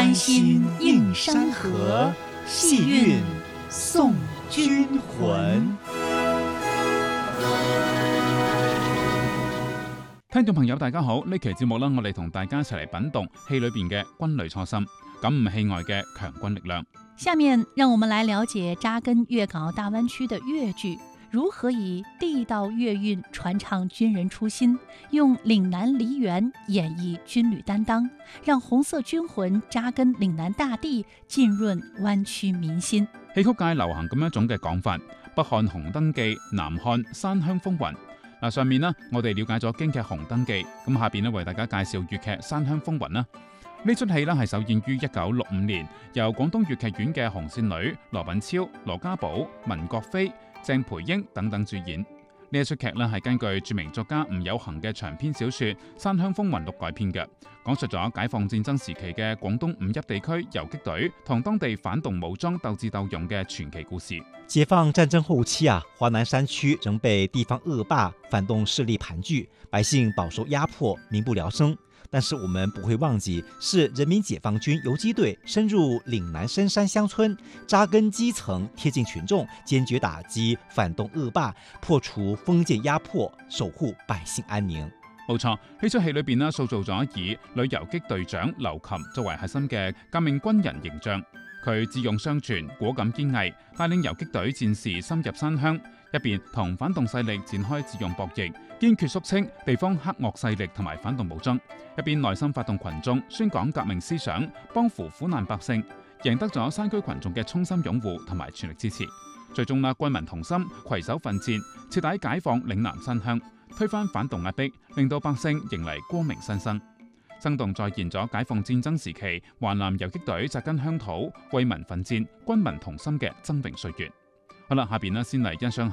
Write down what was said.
丹心映山河，细韵送君魂。 聽眾朋友大家好，呢期節目我哋同大家一齊嚟品讀戲裏邊嘅軍旅初心，感悟戲外嘅強軍力量。 下面讓我們來了解扎根粵港澳大灣區的粵劇如何以地道粵韻傳唱軍人初心，用嶺南梨園演繹軍旅擔當，讓紅色軍魂扎根嶺南大地，浸潤灣區民心。 戲曲界流行咁一種嘅講法，北看紅燈記，南看山鄉風雲。上面我哋了解咗京劇紅燈記，咁下邊為大家介紹粵劇山鄉風雲啦。呢出戲係首演於1965年，由廣東粵劇院嘅紅線女羅品超、羅家寶、文國飛、鄭培英等等主演。呢一出劇係根據著名作家吳有恒嘅長篇小說《山鄉風雲錄》改編嘅，講述咗解放戰爭時期嘅廣東五邑地區游擊隊同當地反動武裝鬥智鬥勇嘅傳奇故事。 解放戰爭後期華南山區仍被地方惡霸反動勢力盤踞，百姓飽受壓迫，民不聊生。但是我們不會忘記，是人民解放軍游擊隊深入嶺南深山鄉村，扎根基層，貼近群眾，堅決打擊反動惡霸，破除封建壓迫，守護百姓安寧。 冇錯，呢出戲裏邊塑造咗以旅游擊隊長劉琴作為核心嘅革命軍人形象。佢智勇雙全，果敢堅毅，帶領游擊隊戰士深入山鄉，一邊同反動勢力展開智勇博弈，堅決肅清地方黑惡勢力同埋反動武裝，一邊內心發動群眾宣講革命思想，幫扶苦難百姓，贏得咗山區群眾嘅衷心擁護同埋全力支持。最終軍民同心，攜手奮戰，徹底解放嶺南山鄉，推翻反動壓迫，令到百姓迎嚟光明新生。生動再現咗解放戰爭時期華南游擊隊扎根鄉土、為民奮戰、軍民同心嘅崢嶸歲月。好啦，下邊先嚟欣賞